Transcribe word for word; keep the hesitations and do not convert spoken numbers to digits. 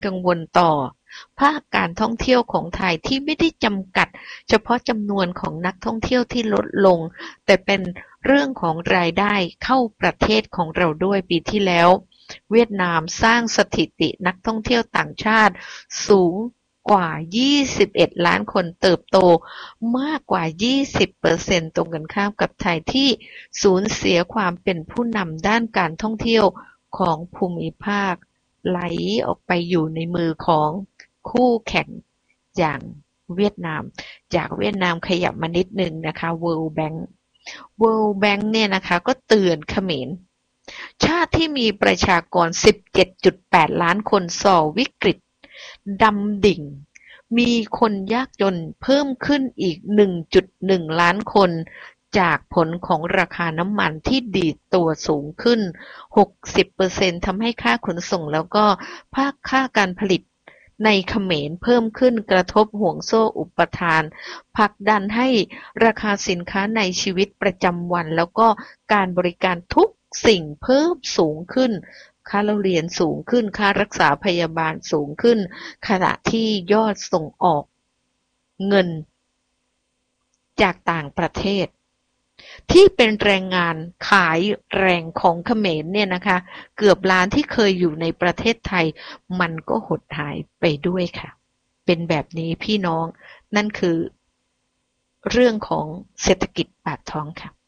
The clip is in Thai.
กังวลต่อภาคการท่องเที่ยวของไทยที่ไม่ได้จำกัดเฉพาะจำนวนของนักท่องเที่ยวที่ลดลงแต่เป็นเรื่องของรายได้เข้าประเทศของเราด้วยปีที่แล้วเวียดนามสร้างสถิตินักท่องเที่ยวต่างชาติสูงกว่ายี่สิบเอ็ดล้านคนเติบโตมากกว่า ยี่สิบเปอร์เซ็นต์ ตรงกันข้ามกับไทยที่สูญเสียความเป็นผู้นำด้านการท่องเที่ยวของภูมิภาคไหลออกไปอยู่ในมือของคู่แข่งอย่างเวียดนามจากเวียดนามขยับมานิดนึงนะคะ World Bank World Bank เนี่ยนะคะก็เตือนเขมรชาติที่มีประชากร สิบเจ็ดจุดแปด ล้านคนส่อวิกฤตดำดิ่งมีคนยากจนเพิ่มขึ้นอีก หนึ่งจุดหนึ่ง ล้านคนจากผลของราคาน้ำมันที่ดีดตัวสูงขึ้น หกสิบเปอร์เซ็นต์ ทำให้ค่าขนส่งแล้วก็ภาคค่าการผลิตในเขมรเพิ่มขึ้นกระทบห่วงโซ่อุปทานผลักดันให้ราคาสินค้าในชีวิตประจำวันแล้วก็การบริการทุกสิ่งเพิ่มสูงขึ้นค่าเรียนสูงขึ้นค่ารักษาพยาบาลสูงขึ้นขณะที่ยอดส่งออกเงินจากต่างประเทศที่เป็นแรงงานขายแรงของเขมรเนี่ยนะคะเกือบล้านที่เคยอยู่ในประเทศไทยมันก็หดหายไปด้วยค่ะเป็นแบบนี้พี่น้องนั่นคือเรื่องของเศรษฐกิจปากท้องค่ะ